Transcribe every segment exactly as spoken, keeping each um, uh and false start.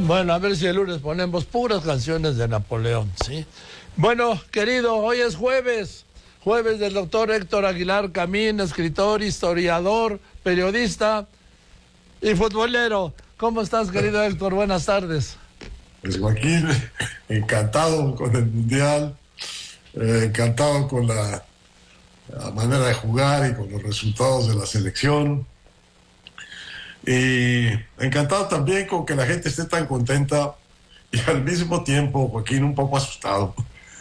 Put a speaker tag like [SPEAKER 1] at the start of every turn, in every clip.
[SPEAKER 1] Bueno, a ver si el lunes ponemos puras canciones de Napoleón, ¿sí? Bueno, querido, hoy es jueves, jueves del doctor Héctor Aguilar Camín, escritor, historiador, periodista y futbolero. ¿Cómo estás, querido Héctor? Buenas tardes.
[SPEAKER 2] Pues Joaquín, encantado con el Mundial, eh, encantado con la, la manera de jugar y con los resultados de la selección. Y encantado también con que la gente esté tan contenta y al mismo tiempo, Joaquín, un poco asustado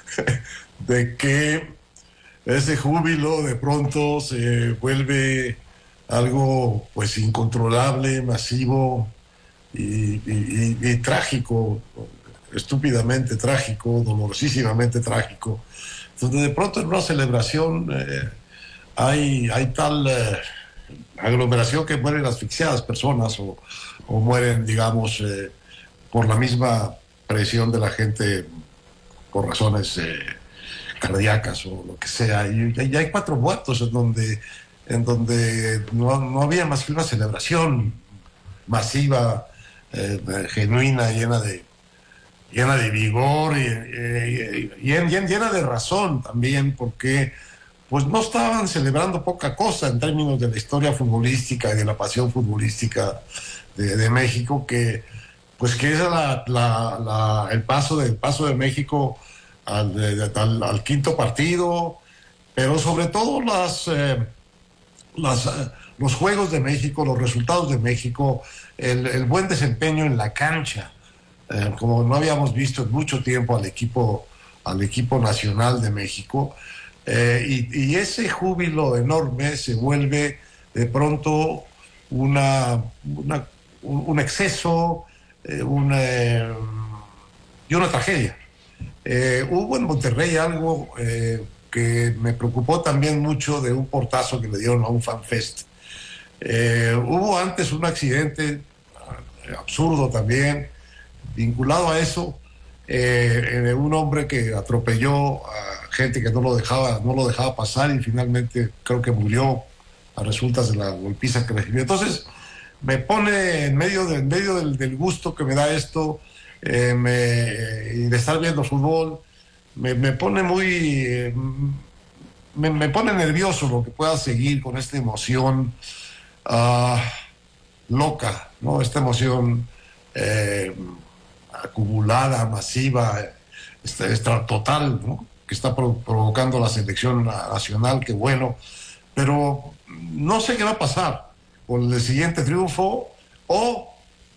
[SPEAKER 2] de que ese júbilo de pronto se vuelve algo pues incontrolable, masivo y, y, y, y trágico, estúpidamente trágico, dolorosísimamente trágico. Entonces de pronto en una celebración eh, hay, hay tal... Eh, aglomeración que mueren asfixiadas personas o, o mueren, digamos, eh, por la misma presión de la gente por razones eh, cardíacas o lo que sea. Y, y hay cuatro muertos en donde, en donde no, no había más que una celebración masiva, eh, genuina, llena de, llena de vigor y, y, y, y llena de razón también, porque pues no estaban celebrando poca cosa en términos de la historia futbolística y de la pasión futbolística de, de México, que pues que es la, la, la, el paso del paso de México al, de, al, al quinto partido, pero sobre todo las, eh, las, eh, los juegos de México, los resultados de México, el, el buen desempeño en la cancha, eh, como no habíamos visto en mucho tiempo al equipo, al equipo nacional de México. Eh, y, y ese júbilo enorme se vuelve de pronto una, una, un, un exceso eh, una, eh, y una tragedia. Eh, hubo en Monterrey algo eh, que me preocupó también mucho de un portazo que le dieron a un fanfest. Eh, hubo antes un accidente eh, absurdo también, vinculado a eso, eh, de un hombre que atropelló a gente que no lo dejaba, no lo dejaba pasar y finalmente creo que murió a resultas de la golpiza que recibió. Entonces me pone en medio, de, en medio del, del gusto que me da esto eh, me, y de estar viendo fútbol, me, me pone muy, eh, me, me pone nervioso lo que pueda seguir con esta emoción uh, loca, ¿no? Esta emoción eh, acumulada, masiva, esta, esta total, ¿no? Que está pro provocando la selección nacional, que bueno, pero no sé qué va a pasar con el siguiente triunfo o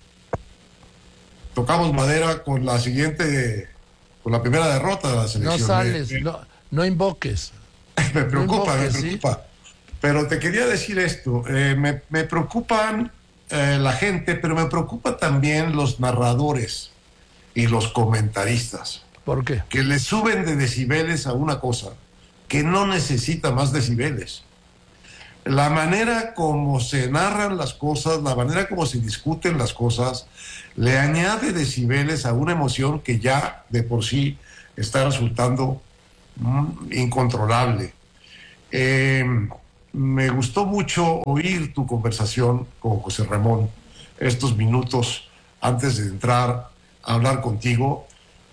[SPEAKER 2] tocamos madera con la siguiente, con la primera derrota de la selección.
[SPEAKER 1] No sales, me, no, no invoques.
[SPEAKER 2] Me preocupa,
[SPEAKER 1] no invoques,
[SPEAKER 2] me preocupa. ¿Sí? Pero te quería decir esto, eh, me, me preocupan eh, la gente, pero me preocupan también los narradores y los comentaristas.
[SPEAKER 1] ¿Por qué?
[SPEAKER 2] Que le suben de decibeles a una cosa que no necesita más decibeles. La manera como se narran las cosas, la manera como se discuten las cosas, le añade decibeles a una emoción que ya de por sí está resultando mm, incontrolable. Eh, me gustó mucho oír tu conversación con José Ramón estos minutos antes de entrar a hablar contigo,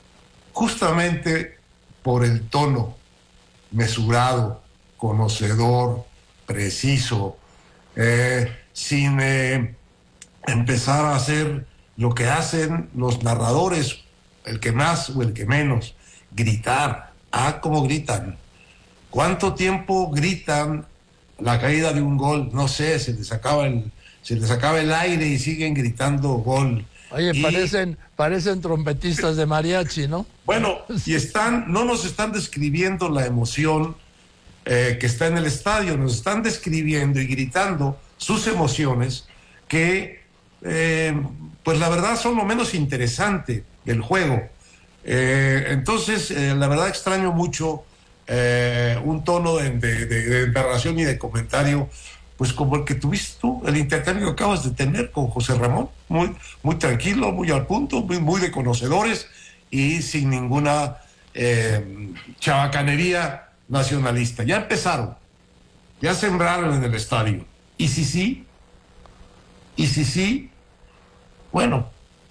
[SPEAKER 2] justamente por el tono mesurado, conocedor, preciso, eh, sin eh, empezar a hacer lo que hacen los narradores, el que más o el que menos, gritar. Ah, cómo gritan. ¿Cuánto tiempo gritan la caída de un gol? No sé, se les acaba el, se les acaba el aire y siguen gritando gol.
[SPEAKER 1] Oye, y, parecen, parecen trompetistas de mariachi, ¿no?
[SPEAKER 2] Bueno, y están, no nos están describiendo la emoción eh, que está en el estadio, nos están describiendo y gritando sus emociones que, eh, pues la verdad, son lo menos interesante del juego. Eh, entonces, eh, la verdad extraño mucho eh, un tono de, de, de, de narración y de comentario pues como el que tuviste tú, el intercambio que acabas de tener con José Ramón, muy, muy tranquilo, muy al punto, muy, muy de conocedores y sin ninguna eh, chabacanería nacionalista. Ya empezaron, ya sembraron en el estadio. Y si sí, y si sí, bueno,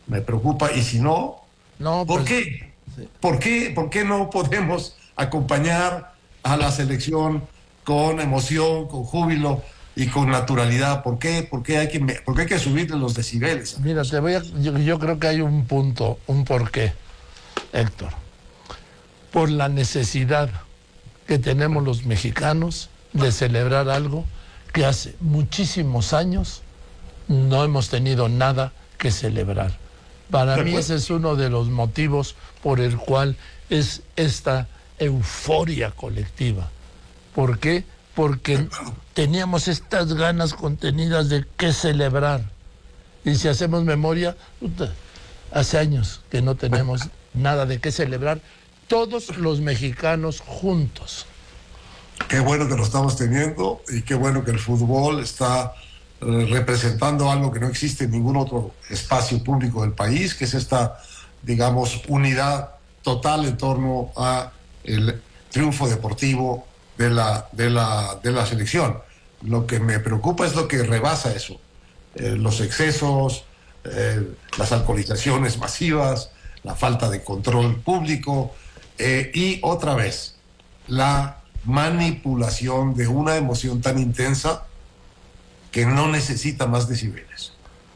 [SPEAKER 2] me preocupa. Y si no,
[SPEAKER 1] no
[SPEAKER 2] ¿por
[SPEAKER 1] pues,
[SPEAKER 2] qué?
[SPEAKER 1] Sí.
[SPEAKER 2] ¿Por qué? ¿Por qué no podemos acompañar a la selección con emoción, con júbilo y con naturalidad? ¿Por qué? ¿Por qué hay que, por qué hay que subirle los decibeles?
[SPEAKER 1] Mira, te voy a, yo, yo creo que hay un punto, un porqué, Héctor. Por la necesidad que tenemos los mexicanos de celebrar algo que hace muchísimos años no hemos tenido nada que celebrar. Para mí ese es uno de los motivos por el cual es esta euforia colectiva. ¿Por qué? Porque teníamos estas ganas contenidas de qué celebrar. Y si hacemos memoria, hace años que no tenemos nada de qué celebrar, todos los mexicanos juntos.
[SPEAKER 2] Qué bueno que lo estamos teniendo y qué bueno que el fútbol está eh, representando algo que no existe en ningún otro espacio público del país, que es esta, digamos, unidad total en torno a el triunfo deportivo de la, de la, de la selección. Lo que me preocupa es lo que rebasa eso, eh, los excesos, eh, las alcoholizaciones masivas, la falta de control público eh, y otra vez la manipulación de una emoción tan intensa que no necesita más decibeles.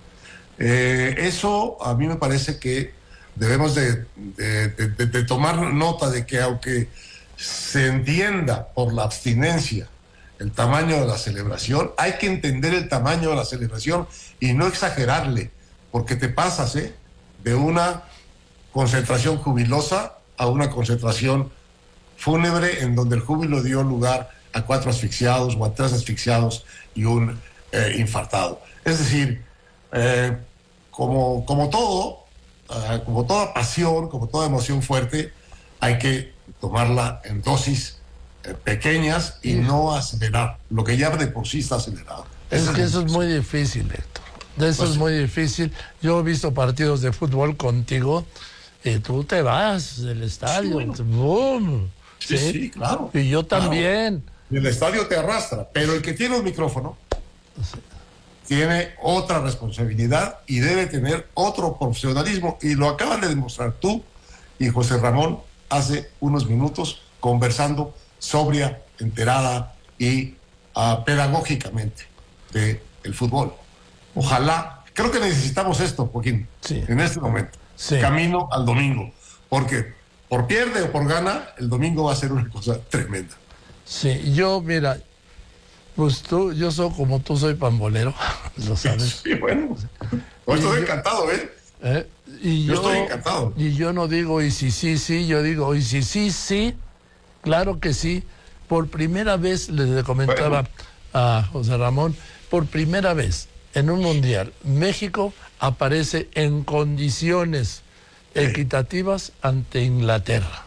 [SPEAKER 2] Eh, eso a mí me parece que debemos de, de, de, de tomar nota de que aunque se entienda por la abstinencia el tamaño de la celebración, hay que entender el tamaño de la celebración y no exagerarle, porque te pasas ¿eh? de una concentración jubilosa a una concentración fúnebre en donde el júbilo dio lugar a cuatro asfixiados o a tres asfixiados y un eh, infartado. Es decir, eh, como, como todo, uh, como toda pasión, como toda emoción fuerte, hay que tomarla en dosis eh, pequeñas y no acelerar, lo que ya de por sí está acelerado.
[SPEAKER 1] Es que eso es muy difícil, Héctor. De eso pues es muy difícil. Yo he visto partidos de fútbol contigo y tú te vas del estadio. Sí, bueno. ¡Bum!
[SPEAKER 2] Sí, sí, sí, claro.
[SPEAKER 1] Y yo también.
[SPEAKER 2] Claro. Y el estadio te arrastra, pero el que tiene un micrófono sí. tiene otra responsabilidad y debe tener otro profesionalismo. Y lo acaban de demostrar tú y José Ramón hace unos minutos conversando sobria, enterada y uh, pedagógicamente del fútbol. Ojalá, creo que necesitamos esto, Joaquín, sí. en este momento. Sí. Camino al domingo, porque por pierde o por gana, el domingo va a ser una cosa tremenda.
[SPEAKER 1] Sí, yo, mira, pues tú, yo soy como tú, soy pambolero, lo sabes.
[SPEAKER 2] Sí, bueno, pues estoy yo, encantado, ¿eh?
[SPEAKER 1] ¿eh? Y yo,
[SPEAKER 2] yo estoy encantado.
[SPEAKER 1] Y yo no digo, y si sí, sí, yo digo, y si sí, sí, claro que sí. Por primera vez, les comentaba bueno. a José Ramón, por primera vez en un mundial, México aparece en condiciones equitativas ante Inglaterra.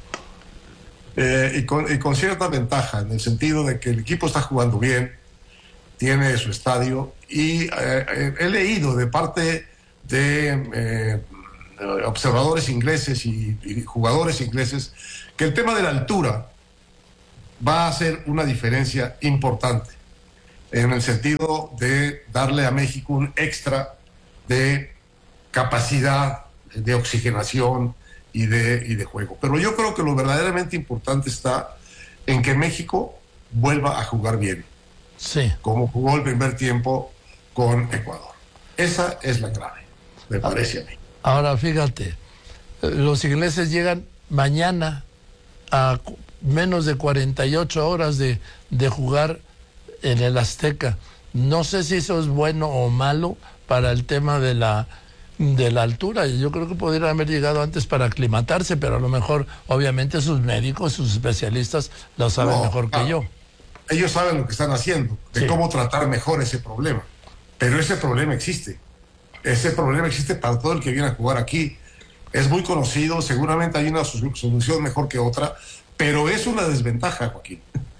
[SPEAKER 2] Eh, y, con, y con cierta ventaja, en el sentido de que el equipo está jugando bien, tiene su estadio, y eh, he leído de parte de eh, observadores ingleses y, y jugadores ingleses que el tema de la altura va a hacer una diferencia importante, en el sentido de darle a México un extra de capacidad de oxigenación y de, y de juego. Pero yo creo que lo verdaderamente importante está en que México vuelva a jugar bien.
[SPEAKER 1] Sí.
[SPEAKER 2] Como jugó el primer tiempo con Ecuador. Esa es la clave, me parece a mí.
[SPEAKER 1] Ahora, fíjate, los ingleses llegan mañana a menos de cuarenta y ocho horas de, de jugar en el Azteca. No sé si eso es bueno o malo para el tema de la de la altura. Yo creo que podrían haber llegado antes para aclimatarse, pero a lo mejor, obviamente, sus médicos, sus especialistas lo saben no, mejor claro. que yo.
[SPEAKER 2] Ellos saben lo que están haciendo, de sí. cómo tratar mejor ese problema. Pero ese problema existe. Ese problema existe para todo el que viene a jugar aquí. Es muy conocido, seguramente hay una solución mejor que otra, pero es una desventaja, Joaquín.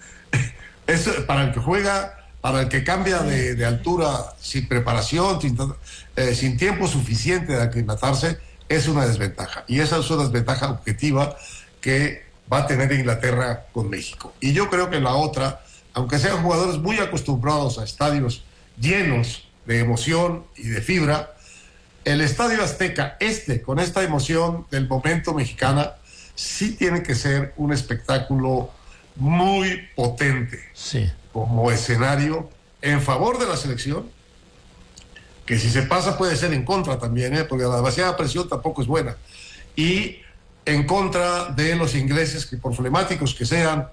[SPEAKER 2] Es para el que juega, para el que cambia de, de altura sin preparación, sin, eh, sin tiempo suficiente de aclimatarse, es una desventaja. Y esa es una desventaja objetiva que va a tener Inglaterra con México. Y yo creo que la otra, aunque sean jugadores muy acostumbrados a estadios llenos de emoción y de fibra, el Estadio Azteca, este, con esta emoción del momento mexicana, sí tiene que ser un espectáculo muy potente,
[SPEAKER 1] sí,
[SPEAKER 2] como escenario en favor de la selección, que si se pasa puede ser en contra también, ¿eh? Porque la demasiada presión tampoco es buena, y en contra de los ingleses que, por flemáticos que sean,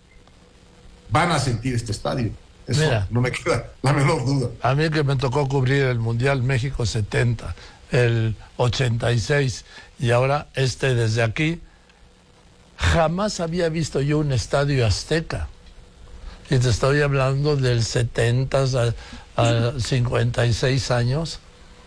[SPEAKER 2] van a sentir este estadio. Eso Mira, no me queda la menor duda.
[SPEAKER 1] A mí que me tocó cubrir el Mundial México setenta, el ochenta y seis y ahora este desde aquí, jamás había visto yo un estadio azteca. Y te estoy hablando del setenta a, a cincuenta y seis años.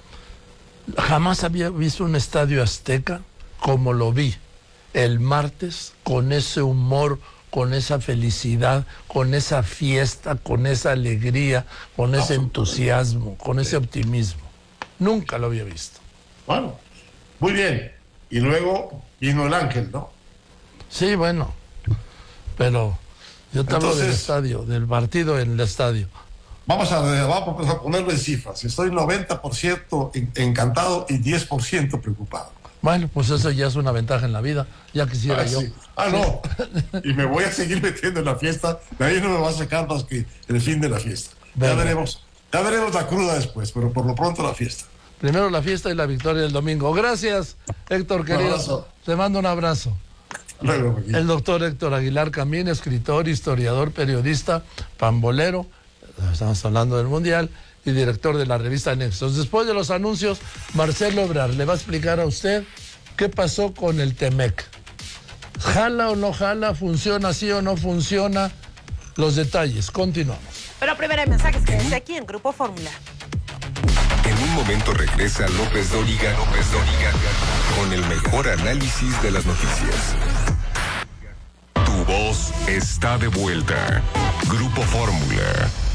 [SPEAKER 1] Jamás había visto un estadio azteca como lo vi el martes, con ese humor, con esa felicidad, con esa fiesta, con esa alegría, con ese entusiasmo, con ese optimismo. Nunca lo había visto.
[SPEAKER 2] Bueno, muy bien. Y luego vino el Ángel, ¿no?
[SPEAKER 1] Sí, bueno, pero yo te hablo del estadio, del partido en el estadio.
[SPEAKER 2] Vamos a, vamos a ponerlo en cifras. Estoy noventa por ciento encantado y diez por ciento preocupado.
[SPEAKER 1] Bueno, pues eso ya es una ventaja en la vida. Ya quisiera
[SPEAKER 2] ah,
[SPEAKER 1] yo.
[SPEAKER 2] Sí. Ah, no. Y me voy a seguir metiendo en la fiesta. De ahí no me va a sacar más que el fin de la fiesta. Ya veremos, ya veremos la cruda después, pero por lo pronto la fiesta.
[SPEAKER 1] Primero la fiesta y la victoria del domingo. Gracias, Héctor, querido. Te mando un abrazo.
[SPEAKER 2] Luego,
[SPEAKER 1] el doctor Héctor Aguilar Camín, escritor, historiador, periodista, pambolero, estamos hablando del Mundial, y director de la revista Nexos. Después de los anuncios, Marcelo Ebrard le va a explicar a usted qué pasó con el Temec. ¿Jala o no jala? ¿Funciona sí o no funciona? Los detalles. Continuamos.
[SPEAKER 3] Pero primero hay mensajes que dice aquí en Grupo Fórmula.
[SPEAKER 4] En un momento regresa López Dóriga, López Dóriga, con el mejor análisis de las noticias. Tu voz está de vuelta. Grupo Fórmula.